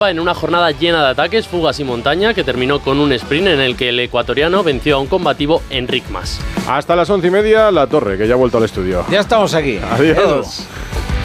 En una jornada llena de ataques, fugas y montaña que terminó con un sprint en el que el ecuatoriano venció a un combativo Enric Mas. Hasta las 11:30, La Torre, que ya ha vuelto al estudio. Ya estamos aquí. Adiós.